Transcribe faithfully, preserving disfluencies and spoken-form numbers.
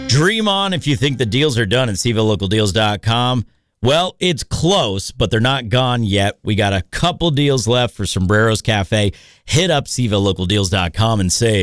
Dream on if you think the deals are done at Seville Local Deals dot com. Well, it's close, but they're not gone yet. We got a couple deals left for Sombreros Cafe. Hit up Seville Local Deals dot com and say,